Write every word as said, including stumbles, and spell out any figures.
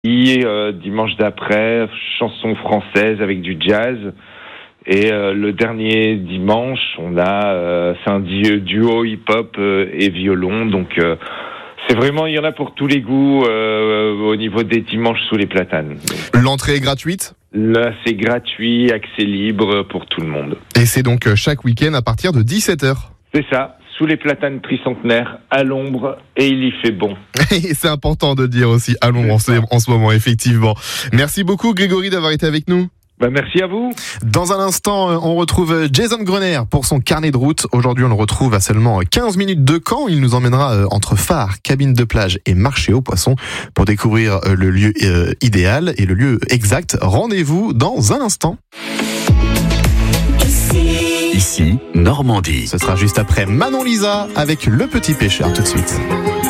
Et euh, dimanche d'après, chanson française avec du jazz. Et euh, le dernier dimanche, on a euh, c'est un duo hip-hop euh, et violon. Donc euh, c'est vraiment, il y en a pour tous les goûts euh, au niveau des dimanches sous les platanes. L'entrée est gratuite ? Là, c'est gratuit, accès libre pour tout le monde. Et c'est donc chaque week-end à partir de dix-sept heures. C'est ça, sous les platanes tricentenaires, à l'ombre, et il y fait bon. Et c'est important de dire aussi à l'ombre en ce, en ce moment, effectivement. Merci beaucoup Grégory d'avoir été avec nous. Bah, merci à vous. Dans un instant, on retrouve Jason Grenier pour son carnet de route. Aujourd'hui, on le retrouve à seulement quinze minutes de Caen. Il nous emmènera entre phare, cabine de plage et marché aux poissons pour découvrir le lieu idéal et le lieu exact. Rendez-vous dans un instant. Ici, Normandie. Ce sera juste après Manon Lisa avec Le Petit Pêcheur tout de suite.